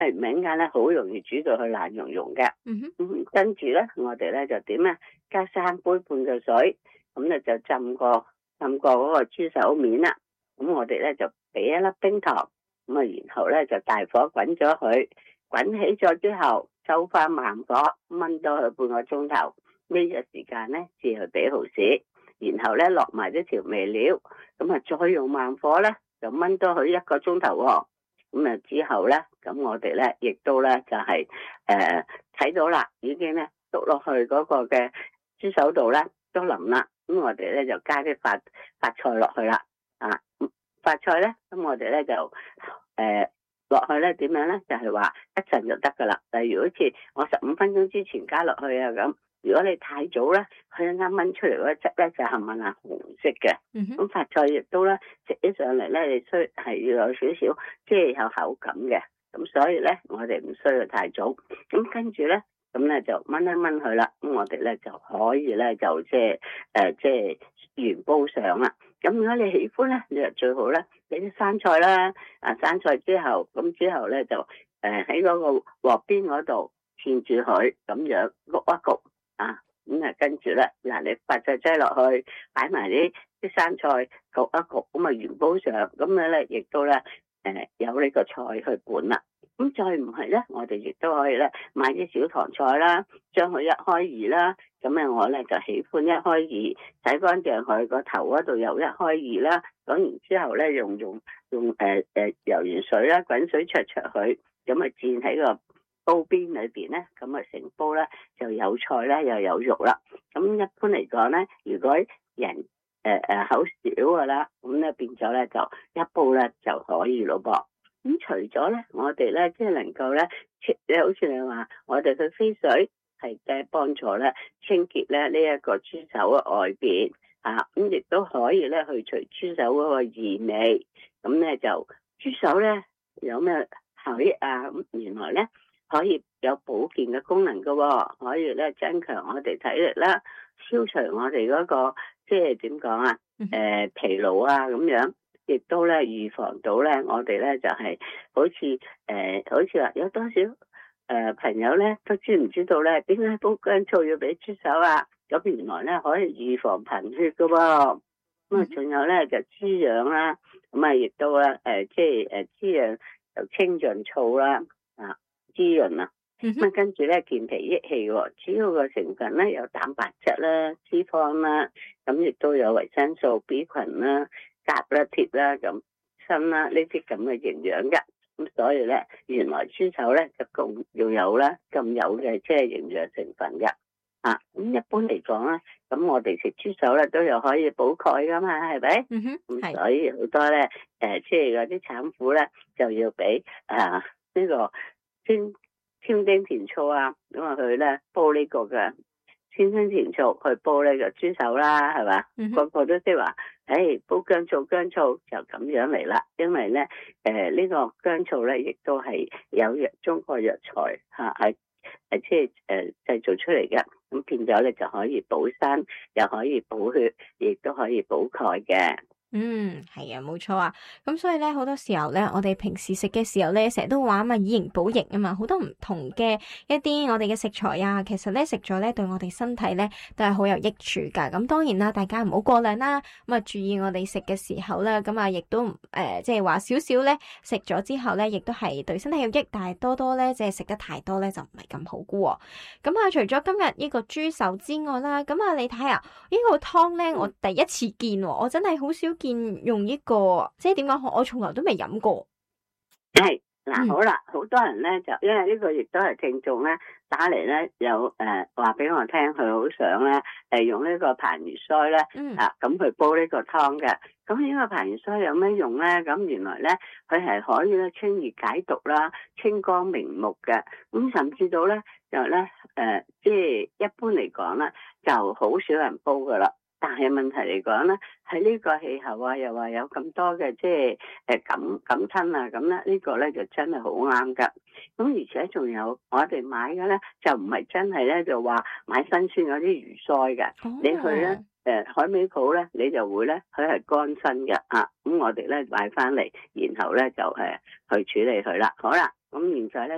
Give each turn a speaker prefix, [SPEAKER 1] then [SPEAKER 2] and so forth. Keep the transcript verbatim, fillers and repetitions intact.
[SPEAKER 1] 係點解咧？好容易煮到佢爛溶溶嘅。
[SPEAKER 2] 嗯哼，
[SPEAKER 1] 嗯，跟住咧，我哋咧就點啊？加三杯半嘅水，咁咧就浸過浸過嗰個豬手面啦。咁我哋咧就俾一粒冰糖，咁啊，然後咧就大火滾咗佢，滾起咗之後，收翻慢火燜多佢半個鐘頭。呢個時間咧，至去俾蠔豉，然後咧落埋啲調味料，咁啊再用慢火咧，就燜多佢一個鐘頭喎。咁啊之後咧，咁我哋咧亦都咧就係誒睇到啦，已經咧篤落去嗰個嘅豬手度咧都腍啦。咁我哋咧就加啲發發菜落去啦。啊，發菜咧，咁我哋咧就誒落去咧點樣咧？就係話一陣就得噶啦。例如好似我十五分鐘之前加落去啊咁。如果你太早咧，佢啱燜出嚟嗰汁咧就係冚唪唥紅色嘅。咁發菜亦都咧食起上嚟咧，你需係要有少少即係有口感嘅。咁所以咧，我哋唔需要太早。咁跟住咧，咁咧就燜一燜佢啦。咁我哋咧就可以咧就即係誒即係原煲上啦。咁如果你喜歡咧，你就最好咧俾啲生菜啦。啊生菜之後，咁之後咧就誒喺嗰個鑊邊嗰度纏住佢，咁樣焗一焗。啊，咁啊跟住咧，嗱你發菜劑落去，擺埋啲啲生菜焗一焗，咁啊原煲上，咁樣咧亦都咧誒有呢個菜去管啦。咁再唔係咧，我哋亦都可以咧買啲小棠菜啦，將佢一開二啦。咁啊我咧就喜歡一開二，洗乾淨佢個頭嗰度又一開二啦。咁然之後咧用用用誒誒游完水啦，滾水焯焯佢，咁啊煎喺個煲邊裏邊咧，咁啊成煲咧就有菜啦，又有肉啦。咁一般嚟講咧，如果人誒誒、呃、口少噶啦，咁咧變咗咧就一煲咧就可以咯噃。咁除咗咧，我哋咧即係能夠咧，即好似你話，我哋去飛水係嘅幫助咧清潔咧呢一個豬手嘅外邊啊，咁亦都可以咧去除豬手嗰個異味。咁咧就豬手咧有咩效益啊？咁原來咧。可以有保健嘅功能嘅、哦，可以咧增強我哋體力啦，消除我哋嗰、那個即係點講啊？誒、呃、疲勞啊咁樣，亦都咧預防到咧我哋咧就係、是、好似誒、呃、好似話有多少誒、呃、朋友咧都知唔知道咧點解煲薑醋要俾豬手啊？咁原來咧可以預防貧血嘅喎、哦。咁啊仲有咧就滋養啦，咁啊亦都咧誒即係誒滋養就清潤醋啦啊。滋潤啊，咁啊跟住咧健脾益氣喎，主要個成分咧有蛋白質啦、脂肪啦，咁亦都有維生素 B 群啦、鉀啦、鐵啦、咁鋅啦呢啲咁嘅營養嘅，咁所以咧原來豬手咧就共要有啦咁有嘅即係營養成分嘅，啊咁一般嚟講咧，咁我哋食豬手咧都有可以補鈣噶嘛，係咪？嗯哼，咁所以好多咧誒，即係嗰啲產婦咧就要俾啊呢個。添添丁甜醋啊，咁啊佢咧煲呢個嘅添丁甜醋去煲呢個豬手啦，係嘛？嗯、個個都識話，誒、哎、煲薑醋薑醋就咁樣嚟啦。因為咧誒呢、呃這個薑醋咧亦都係有藥中國藥材吓係誒即係誒製造出嚟嘅，咁變咗咧就可以補身，又可以補血，亦都可以補鈣嘅。
[SPEAKER 2] 嗯，係啊，冇錯啊。咁所以咧，好多時候咧，我哋平時食嘅時候咧，成日都話啊嘛，以形補形啊嘛，好多唔同嘅一啲我哋嘅食材啊，其實咧食咗咧對我哋身體咧都係好有益處噶。咁當然啦，大家唔好過量啦，咁啊注意我哋食嘅時候咧，咁啊亦都誒即係話少少咧食咗之後咧，亦都係對身體有益，但係多多咧即係食得太多咧就唔係咁好噶喎。咁啊，除咗今日呢個豬手之外啦，咁啊你睇下呢個湯咧，我第一次見，我真係好少見用呢個，即係點講？我從來都未飲過。
[SPEAKER 1] 係嗱，好啦，好多人咧就因為呢個亦都係聽眾咧打嚟咧，有誒話俾我聽，佢好想咧誒用呢個彭魚腮咧啊咁去煲呢個湯嘅。咁呢個彭魚腮有咩用咧？咁原來咧佢係可以咧清熱解毒啦、清肝明目嘅。咁甚至到咧就咧誒，即係一般嚟講咧就好少人煲噶啦。但係問題嚟講咧，喺呢個氣候啊，又話有咁多嘅即係誒感感親啊，咁咧呢個咧就真係好啱噶。咁而且仲有我哋買嘅咧，就唔係真係咧就話買新鮮嗰啲魚腮嘅。哦、你去咧誒、呃、海味鋪咧，你就會咧佢係乾身嘅啊。咁我哋咧買翻嚟，然後咧就誒去處理佢啦。好啦，咁現在咧。